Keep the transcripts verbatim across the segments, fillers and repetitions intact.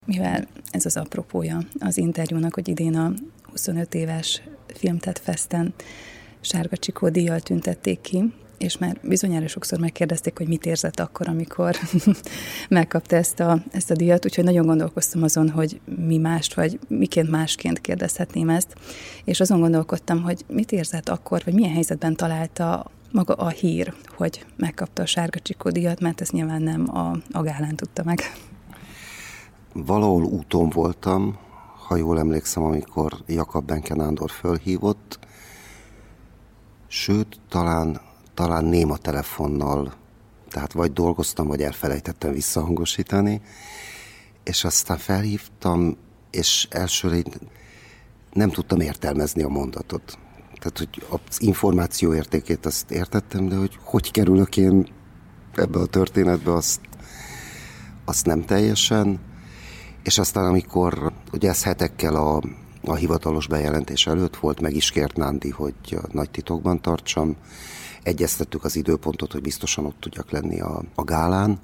mivel ez az apropója az interjúnak, hogy idén a huszonöt éves Filmtet Festen Sárga Csikó díjjal tüntették ki, és már bizonyára sokszor megkérdezték, hogy mit érzett akkor, amikor megkapta ezt a, ezt a díjat, úgyhogy nagyon gondolkoztam azon, hogy mi mást, vagy miként másként kérdezhetném ezt, és azon gondolkodtam, hogy mit érzett akkor, vagy milyen helyzetben találta maga a hír, hogy megkapta a Sárga Csikó díjat, mert ezt nyilván nem a, a gálán tudta meg. Valahol úton voltam, ha jól emlékszem, amikor Jakab Benke Nándor fölhívott, sőt, talán, talán néma telefonnal, tehát vagy dolgoztam, vagy elfelejtettem visszahangosítani, és aztán felhívtam, és elsőre nem tudtam értelmezni a mondatot. Tehát, hogy az információ értékét azt értettem, de hogy hogy kerülök én ebbe a történetbe, azt, azt nem teljesen. És aztán, amikor ugye ez hetekkel a, a hivatalos bejelentés előtt volt, meg is kért Nándi, hogy nagy titokban tartsam. Egyeztettük az időpontot, hogy biztosan ott tudjak lenni a, a gálán.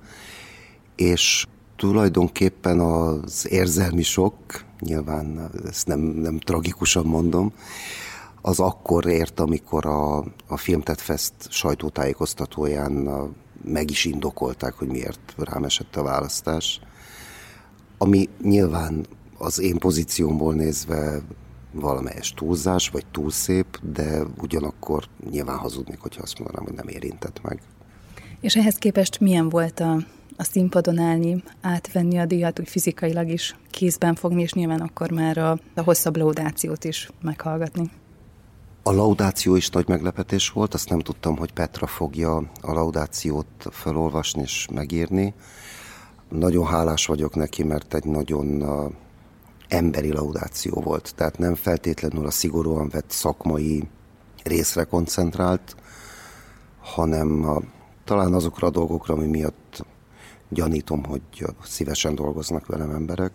És tulajdonképpen az érzelmi sok, nyilván ezt nem, nem tragikusan mondom, az akkor ért, amikor a, a Filmtet Fest sajtótájékoztatóján meg is indokolták, hogy miért rám esett a választás. Ami nyilván az én pozíciómból nézve valamelyes túlzás, vagy túl szép, de ugyanakkor nyilván hazudnék, hogyha azt mondanám, hogy nem érintett meg. És ehhez képest milyen volt a, a színpadon állni, átvenni a díjat, úgy fizikailag is kézben fogni, és nyilván akkor már a, a hosszabb laudációt is meghallgatni? A laudáció is nagy meglepetés volt, azt nem tudtam, hogy Petra fogja a laudációt felolvasni és megírni. Nagyon hálás vagyok neki, mert egy nagyon uh, emberi laudáció volt. Tehát nem feltétlenül a szigorúan vett szakmai részre koncentrált, hanem uh, talán azokra a dolgokra, ami miatt gyanítom, hogy uh, szívesen dolgoznak velem emberek.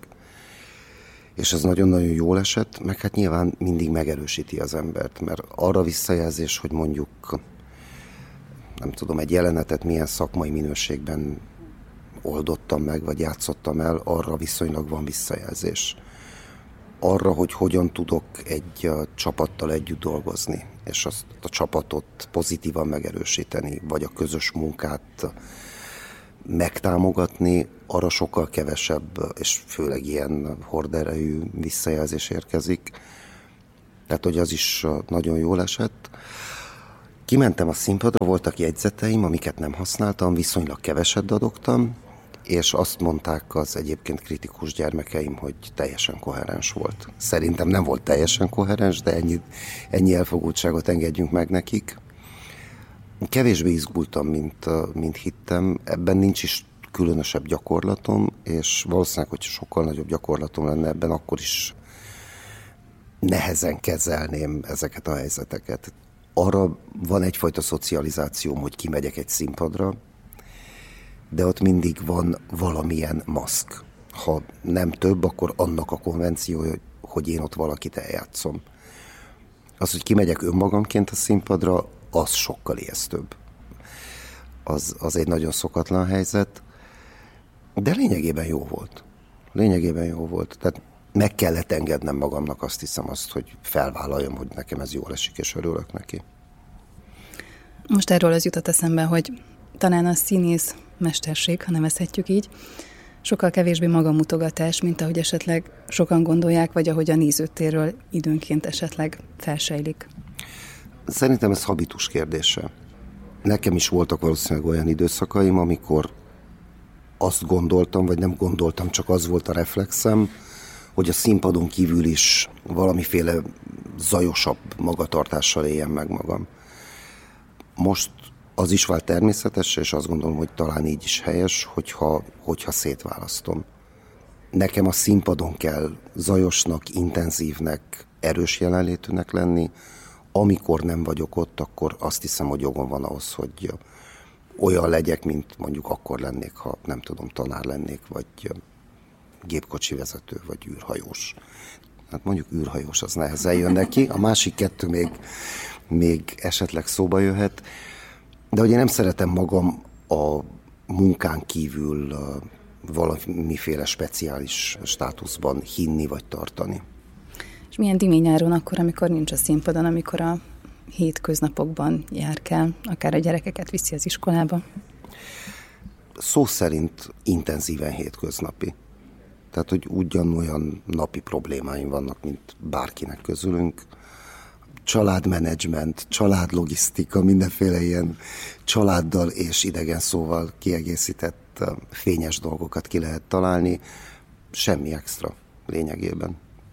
És ez nagyon-nagyon jól esett, meg hát nyilván mindig megerősíti az embert, mert arra visszajelzés, hogy mondjuk, nem tudom, egy jelenetet milyen szakmai minőségben oldottam meg, vagy játszottam el, arra viszonylag van visszajelzés. Arra, hogy hogyan tudok egy csapattal együtt dolgozni, és azt a csapatot pozitívan megerősíteni, vagy a közös munkát megtámogatni, arra sokkal kevesebb, és főleg ilyen horderejű visszajelzés érkezik. Tehát, hogy az is nagyon jól esett. Kimentem a színpadra, voltak jegyzeteim, amiket nem használtam, viszonylag keveset dadogtam, és azt mondták az egyébként kritikus gyermekeim, hogy teljesen koherens volt. Szerintem nem volt teljesen koherens, de ennyi, ennyi elfogultságot engedjünk meg nekik. Kevésbé izgultam, mint, mint hittem. Ebben nincs is különösebb gyakorlatom, és valószínűleg, hogy sokkal nagyobb gyakorlatom lenne ebben, akkor is nehezen kezelném ezeket a helyzeteket. Arra van egyfajta szocializációm, hogy kimegyek egy színpadra, de ott mindig van valamilyen maszk. Ha nem több, akkor annak a konvenciója, hogy én ott valakit eljátszom. Az, hogy kimegyek önmagamként a színpadra, az sokkal ijesztőbb. Az, az egy nagyon szokatlan helyzet, de lényegében jó volt. Lényegében jó volt. Tehát meg kellett engednem magamnak, azt hiszem azt, hogy felvállaljam, hogy nekem ez jól esik, és örülök neki. Most erről az jutott eszembe, hogy talán a színész mesterség, ha nevezhetjük így, sokkal kevésbé magamutogatás, mint ahogy esetleg sokan gondolják, vagy ahogy a nézőtérről időnként esetleg felsejlik. Szerintem ez habitus kérdése. Nekem is voltak valószínűleg olyan időszakaim, amikor azt gondoltam, vagy nem gondoltam, csak az volt a reflexem, hogy a színpadon kívül is valamiféle zajosabb magatartással éljem meg magam. Most az is vált természetes, és azt gondolom, hogy talán így is helyes, hogyha, hogyha szétválasztom. Nekem a színpadon kell zajosnak, intenzívnek, erős jelenlétűnek lenni. Amikor nem vagyok ott, akkor azt hiszem, hogy jogom van ahhoz, hogy olyan legyek, mint mondjuk akkor lennék, ha nem tudom, tanár lennék, vagy gépkocsi vezető, vagy űrhajós. Hát mondjuk űrhajós, az nehezen jön neki. A másik kettő még, még esetleg szóba jöhet. De hogy én nem szeretem magam a munkán kívül valamiféle speciális státuszban hinni vagy tartani. És milyen Dimény-áron akkor, amikor nincs a színpadon, amikor a hétköznapokban járkál, akár a gyerekeket viszi az iskolába? Szó szerint intenzíven hétköznapi. Tehát, hogy ugyanolyan napi problémáim vannak, mint bárkinek közülünk. Családmenedzsment, családlogisztika, mindenféle ilyen családdal és idegen szóval kiegészített fényes dolgokat ki lehet találni. Semmi extra lényegében.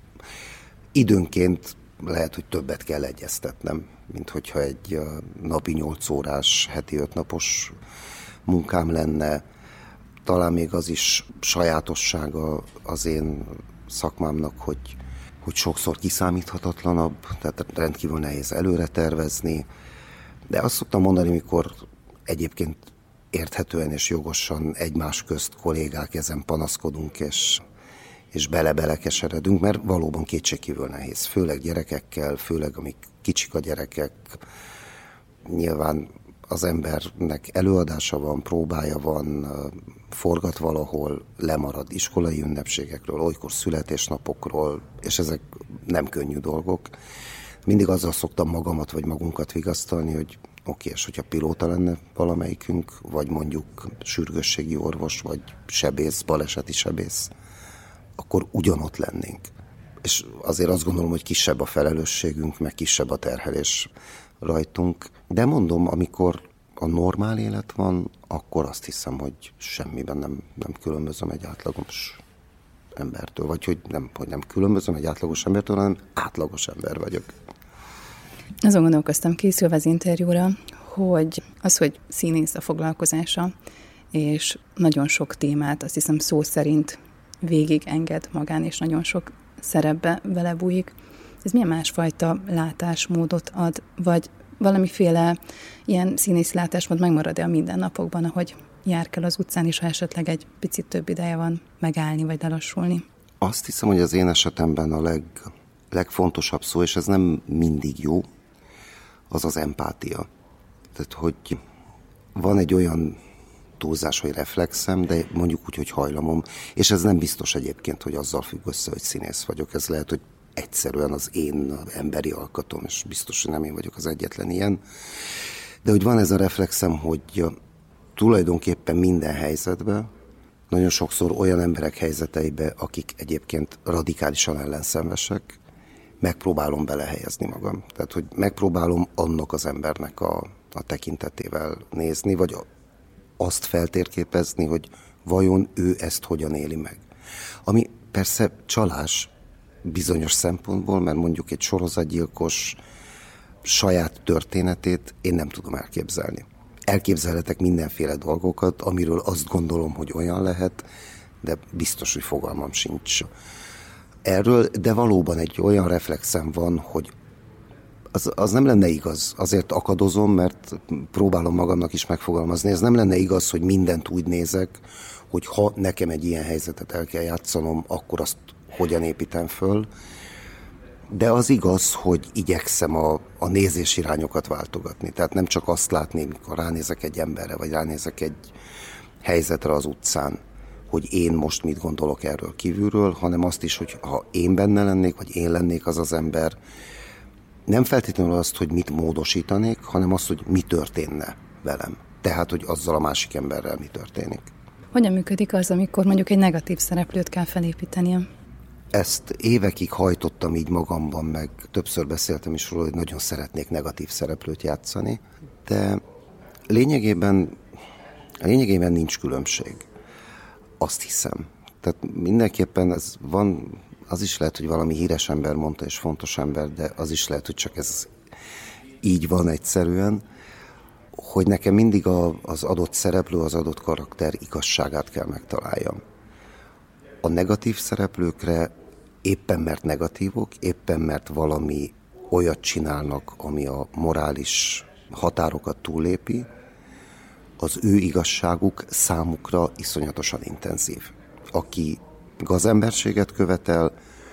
Időnként lehet, hogy többet kell egyeztetnem, mint hogyha egy napi nyolc órás, heti öt napos munkám lenne. Talán még az is sajátossága az én szakmámnak, hogy, hogy sokszor kiszámíthatatlanabb, tehát rendkívül nehéz előre tervezni. De azt szoktam mondani, mikor egyébként érthetően és jogosan egymás közt kollégák ezen panaszkodunk, és, és bele-belekeseredünk, mert valóban kétségkívül nehéz. Főleg gyerekekkel, főleg amik kicsik a gyerekek. Nyilván az embernek előadása van, próbája van, forgat valahol, lemarad iskolai ünnepségekről, olykor születésnapokról, és ezek nem könnyű dolgok. Mindig azzal szoktam magamat vagy magunkat vigasztalni, hogy oké, és hogyha pilóta lenne valamelyikünk, vagy mondjuk sürgősségi orvos, vagy sebész, baleseti sebész, akkor ugyanott lennénk. És azért azt gondolom, hogy kisebb a felelősségünk, meg kisebb a terhelés rajtunk. De mondom, amikor a normál élet van, akkor azt hiszem, hogy semmiben nem, nem különbözöm egy átlagos embertől. Vagy hogy nem, hogy nem különbözöm egy átlagos embertől, hanem átlagos ember vagyok. Azon gondolkoztam készülve az interjúra, hogy az, hogy színész a foglalkozása, és nagyon sok témát, azt hiszem szó szerint végig enged magán, és nagyon sok szerepbe vele bújik. Ez milyen másfajta látásmódot ad, vagy valamiféle ilyen színészi látásmód megmarad-e a mindennapokban, ahogy járkál az utcán, és ha esetleg egy picit több ideje van megállni, vagy lelassulni? Azt hiszem, hogy az én esetemben a leg, legfontosabb szó, és ez nem mindig jó, az az empátia. Tehát, hogy van egy olyan túlzás, hogy reflexem, de mondjuk úgy, hogy hajlamom, és ez nem biztos egyébként, hogy azzal függ össze, hogy színész vagyok. Ez lehet, hogy egyszerűen az én emberi alkatom, és biztos, hogy nem én vagyok az egyetlen ilyen. De hogy van ez a reflexem, hogy tulajdonképpen minden helyzetben, nagyon sokszor olyan emberek helyzeteibe, akik egyébként radikálisan ellenszenvesek, megpróbálom belehelyezni magam. Tehát, hogy megpróbálom annak az embernek a, a tekintetével nézni, vagy azt feltérképezni, hogy vajon ő ezt hogyan éli meg. Ami persze csalás bizonyos szempontból, mert mondjuk egy sorozatgyilkos saját történetét én nem tudom elképzelni. Elképzelhetek mindenféle dolgokat, amiről azt gondolom, hogy olyan lehet, de biztos, hogy fogalmam sincs erről, de valóban egy olyan reflexem van, hogy az, az nem lenne igaz. Azért akadozom, mert próbálom magamnak is megfogalmazni. Ez nem lenne igaz, hogy mindent úgy nézek, hogy ha nekem egy ilyen helyzetet el kell játszanom, akkor azt hogyan építem föl. De az igaz, hogy igyekszem a, a nézésirányokat váltogatni. Tehát nem csak azt látni, mikor ránézek egy emberre, vagy ránézek egy helyzetre az utcán, hogy én most mit gondolok erről kívülről, hanem azt is, hogy ha én benne lennék, vagy én lennék az az ember, nem feltétlenül azt, hogy mit módosítanék, hanem azt, hogy mi történne velem. Tehát, hogy azzal a másik emberrel mi történik. Hogyan működik az, amikor mondjuk egy negatív szereplőt kell felépítenie? Ezt évekig hajtottam így magamban, meg többször beszéltem is róla, hogy nagyon szeretnék negatív szereplőt játszani, de lényegében, lényegében nincs különbség. Azt hiszem. Tehát mindenképpen ez van, az is lehet, hogy valami híres ember mondta, és fontos ember, de az is lehet, hogy csak ez így van egyszerűen, hogy nekem mindig a, az adott szereplő, az adott karakter igazságát kell megtaláljam. A negatív szereplőkre éppen mert negatívok, éppen mert valami olyat csinálnak, ami a morális határokat túllépi, az ő igazságuk számukra iszonyatosan intenzív. Aki gazemberséget követel,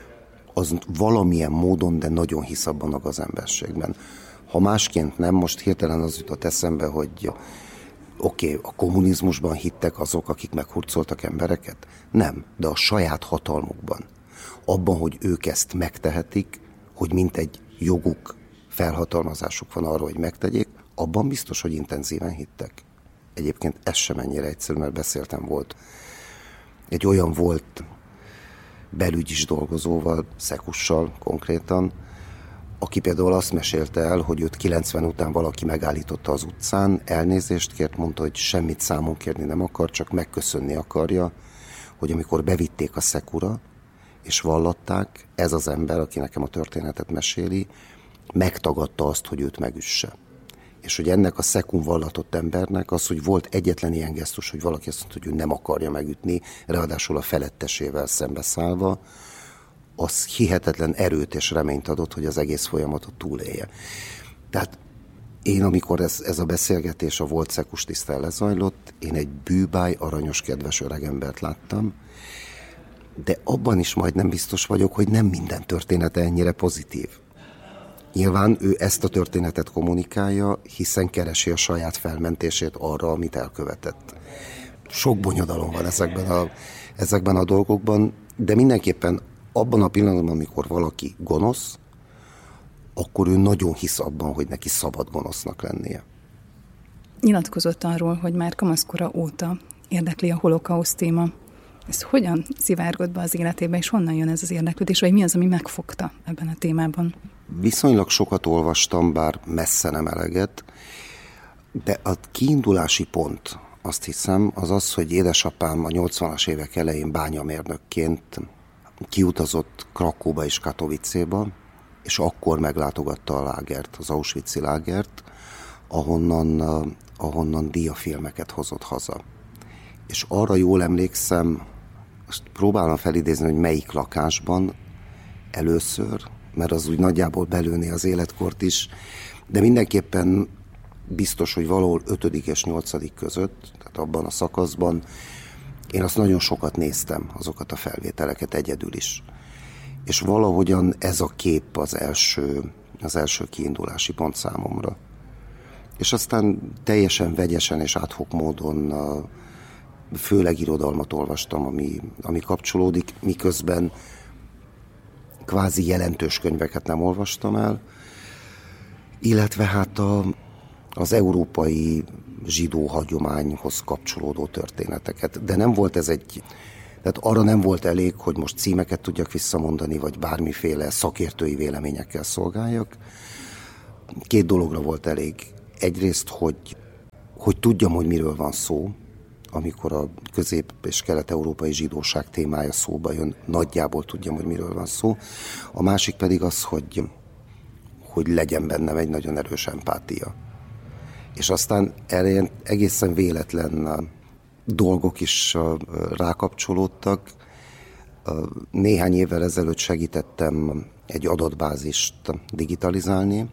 az valamilyen módon, de nagyon hisz abban a gazemberségben. Ha másként nem, most hirtelen az jutott eszembe, hogy oké, okay, a kommunizmusban hittek azok, akik meghurcoltak embereket? Nem, de a saját hatalmukban. Abban, hogy ők ezt megtehetik, hogy mint egy joguk, felhatalmazásuk van arra, hogy megtegyék, abban biztos, hogy intenzíven hittek. Egyébként ez sem ennyire egyszerű, mert beszéltem volt. Egy olyan volt belügyis dolgozóval, Szekussal konkrétan, aki például azt mesélte el, hogy őt kilencven után valaki megállította az utcán, elnézést kért, mondta, hogy semmit számon kérni nem akar, csak megköszönni akarja, hogy amikor bevitték a Szekura, és vallatták, ez az ember, aki nekem a történetet meséli, megtagadta azt, hogy őt megüsse. És hogy ennek a Szekun vallatott embernek az, hogy volt egyetlen ilyen gesztus, hogy valaki azt mondta, hogy ő nem akarja megütni, ráadásul a felettesével szembeszállva, az hihetetlen erőt és reményt adott, hogy az egész folyamatot túlélje. Tehát én, amikor ez, ez a beszélgetés a volt Szekus tisztel lezajlott, én egy bűbáj, aranyos, kedves öregembert láttam, de abban is majdnem biztos vagyok, hogy nem minden története ennyire pozitív. Nyilván ő ezt a történetet kommunikálja, hiszen keresi a saját felmentését arra, amit elkövetett. Sok bonyodalom van ezekben a, ezekben a dolgokban, de mindenképpen abban a pillanatban, amikor valaki gonosz, akkor ő nagyon hisz abban, hogy neki szabad gonosznak lennie. Nyilatkozott arról, hogy már kamaszkora óta érdekli a holokauszt téma. Ez hogyan szivárgott be az életébe, és honnan jön ez az érdeklődés, vagy mi az, ami megfogta ebben a témában? Viszonylag sokat olvastam, bár messze nem eleget, de a kiindulási pont, azt hiszem, az az, hogy édesapám a nyolcvanas évek elején bányamérnökként kiutazott Krakóba és Katowicéba, és akkor meglátogatta a lágert, az Auschwitz-i lágert, ahonnan, ahonnan diafilmeket hozott haza. És arra jól emlékszem, azt próbálom felidézni, hogy melyik lakásban először, mert az úgy nagyjából belőné az életkort is, de mindenképpen biztos, hogy valahol ötödik és nyolcadik között, tehát abban a szakaszban, én azt nagyon sokat néztem, azokat a felvételeket egyedül is. És valahogyan ez a kép az első, az első kiindulási pont számomra. És aztán teljesen vegyesen és ad hoc módon főleg irodalmat olvastam, ami, ami kapcsolódik, miközben kvázi jelentős könyveket nem olvastam el, illetve hát a, az európai zsidó hagyományhoz kapcsolódó történeteket. De nem volt ez egy, tehát arra nem volt elég, hogy most címeket tudjak visszamondani, vagy bármiféle szakértői véleményekkel szolgáljak. Két dologra volt elég. Egyrészt, hogy, hogy tudjam, hogy miről van szó, amikor a közép- és kelet-európai zsidóság témája szóba jön, nagyjából tudjam, hogy miről van szó. A másik pedig az, hogy, hogy legyen bennem egy nagyon erős empátia. És aztán erre egészen véletlen dolgok is rákapcsolódtak. Néhány évvel ezelőtt segítettem egy adatbázist digitalizálni.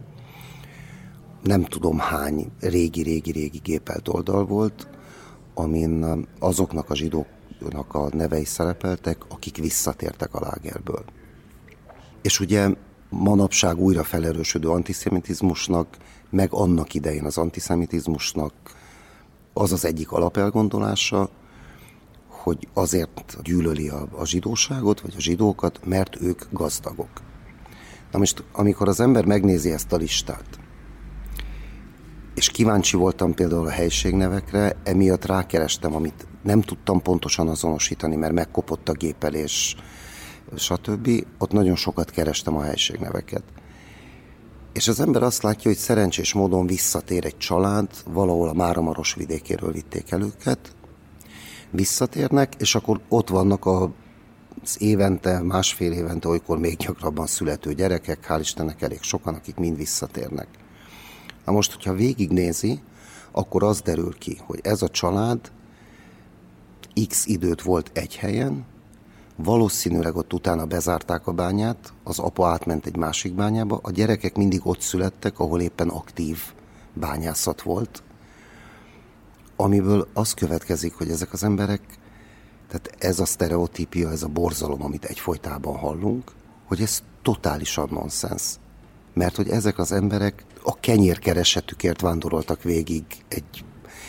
Nem tudom hány régi-régi-régi gépelt oldal volt, amin azoknak a zsidóknak a nevei szerepeltek, akik visszatértek a lágerből. És ugye manapság újra felerősödő antiszemitizmusnak, meg annak idején az antiszemitizmusnak az az egyik alapelgondolása, hogy azért gyűlöli a, a zsidóságot, vagy a zsidókat, mert ők gazdagok. Na most, amikor az ember megnézi ezt a listát, és kíváncsi voltam például a helyiségnevekre, emiatt rákerestem, amit nem tudtam pontosan azonosítani, mert megkopott a gépelés, stb. Ott nagyon sokat kerestem a helyiségneveket. És az ember azt látja, hogy szerencsés módon visszatér egy család, valahol a Máramaros vidékéről vitték el őket, visszatérnek, és akkor ott vannak az évente, másfél évente, olykor még gyakrabban születő gyerekek, hál' Istennek elég sokan, akik mind visszatérnek. Na most, hogyha végignézi, akkor az derül ki, hogy ez a család x időt volt egy helyen, valószínűleg ott utána bezárták a bányát, az apa átment egy másik bányába, a gyerekek mindig ott születtek, ahol éppen aktív bányászat volt, amiből az következik, hogy ezek az emberek, tehát ez a sztereotípia, ez a borzalom, amit egyfolytában hallunk, hogy ez totálisan nonsens. Mert hogy ezek az emberek a kenyérkeresetükért vándoroltak végig egy,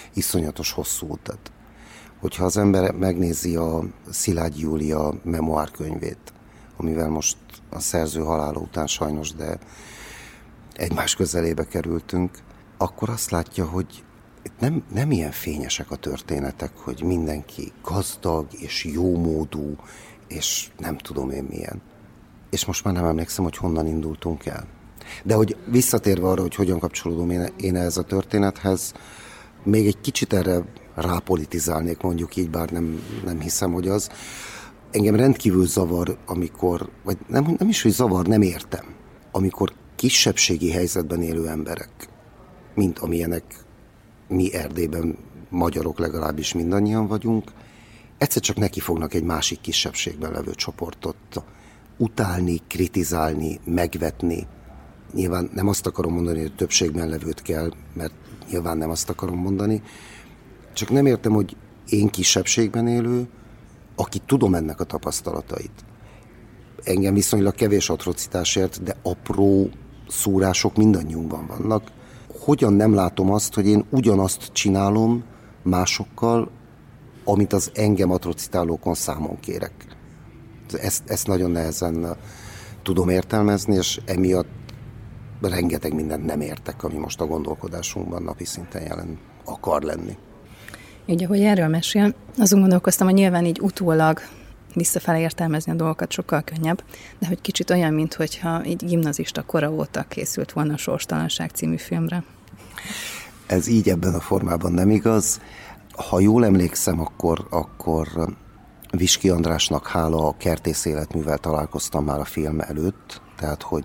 iszonyatos hosszú utat. Hogyha az ember megnézi a Szilágyi Júlia memoárkönyvét, amivel most a szerző halála után sajnos, de egymás közelébe kerültünk, akkor azt látja, hogy nem, nem ilyen fényesek a történetek, hogy mindenki gazdag és jómódú, és nem tudom én milyen. És most már nem emlékszem, hogy honnan indultunk el. De hogy visszatérve arra, hogy hogyan kapcsolódom én, én ehhez a történethez, még egy kicsit erre rápolitizálnék, mondjuk így, bár nem, nem hiszem, hogy az. Engem rendkívül zavar, amikor, vagy nem, nem is, hogy zavar, nem értem, amikor kisebbségi helyzetben élő emberek, mint amilyenek mi Erdélyben, magyarok legalábbis mindannyian vagyunk, egyszer csak neki fognak egy másik kisebbségben levő csoportot utálni, kritizálni, megvetni. Nyilván nem azt akarom mondani, hogy többségben levőt kell, mert nyilván nem azt akarom mondani, csak nem értem, hogy én kisebbségben élő, aki tudom ennek a tapasztalatait. Engem viszonylag kevés atrocitásért, de apró szúrások mindannyiunkban vannak. Hogyan nem látom azt, hogy én ugyanazt csinálom másokkal, amit az engem atrocitálókon számon kérek. Ezt, ezt nagyon nehezen tudom értelmezni, és emiatt rengeteg mindent nem értek, ami most a gondolkodásunkban napi szinten jelen akar lenni. Így, ahogy erről mesél, azon gondolkoztam, hogy nyilván így utólag visszafele értelmezni a dolgokat sokkal könnyebb, de hogy kicsit olyan, mintha így gimnazista kora óta készült volna a Sorstalanság című filmre. Ez így ebben a formában nem igaz. Ha jól emlékszem, akkor, akkor Viski Andrásnak hála a Kertész életművel találkoztam már a film előtt, tehát hogy,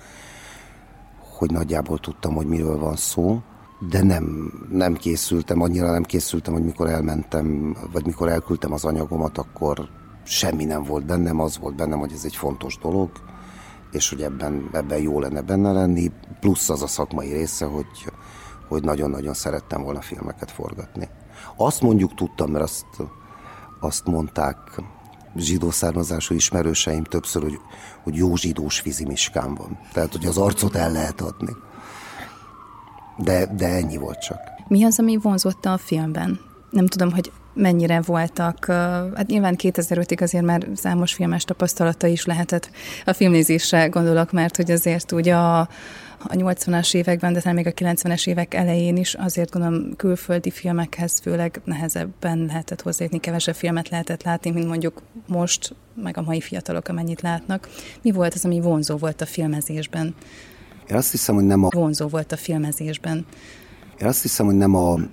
hogy nagyjából tudtam, hogy miről van szó, de nem, nem készültem, annyira nem készültem, hogy mikor elmentem, vagy mikor elküldtem az anyagomat, akkor semmi nem volt bennem, az volt bennem, hogy ez egy fontos dolog, és hogy ebben, ebben jó lenne benne lenni, plusz az a szakmai része, hogy, hogy nagyon-nagyon szerettem volna filmeket forgatni. Azt mondjuk tudtam, mert azt, azt mondták zsidó származású ismerőseim többször, hogy, hogy jó zsidós fizimiskám van. Tehát, hogy az arcot el lehet adni. De, de ennyi volt csak. Mi az, ami vonzotta a filmben? Nem tudom, hogy mennyire voltak, hát nyilván kétezer-ötig azért már számos filmes tapasztalata is lehetett a filmnézésre, gondolok, mert hogy azért úgy a, a nyolcvanas években, de talán még a kilencvenes évek elején is azért gondolom külföldi filmekhez főleg nehezebben lehetett hozzájutni, kevesebb filmet lehetett látni, mint mondjuk most, meg a mai fiatalok amennyit látnak. Mi volt az, ami vonzó volt a filmezésben? Én azt hiszem, hogy nem a... Vonzó volt a filmezésben. Én azt hiszem, hogy nem a